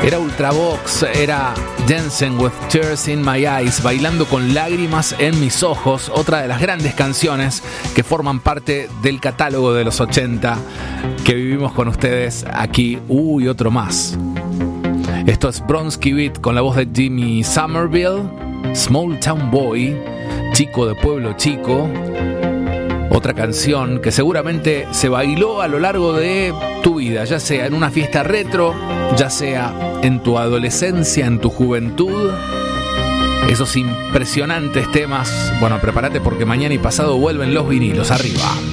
Era Ultravox, era Dancing with Tears in My Eyes, bailando con lágrimas en mis ojos, otra de las grandes canciones que forman parte del catálogo de los 80 que vivimos con ustedes aquí. Otro más. Esto es Bronski Beat con la voz de Jimmy Somerville, Small Town Boy, chico de pueblo chico. Otra canción que seguramente se bailó a lo largo de tu vida, ya sea en una fiesta retro, ya sea en tu adolescencia, en tu juventud. Esos impresionantes temas. Bueno, prepárate porque mañana y pasado vuelven los vinilos. Arriba.